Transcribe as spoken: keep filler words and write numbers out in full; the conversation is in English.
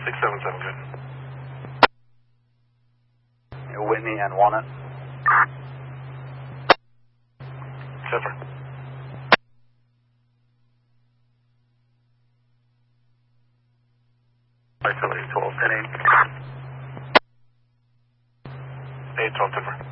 six seven seven, good. Whitney and Walnut. Zipper. Isolate twelve, ten eight. eight twelve, Zipper.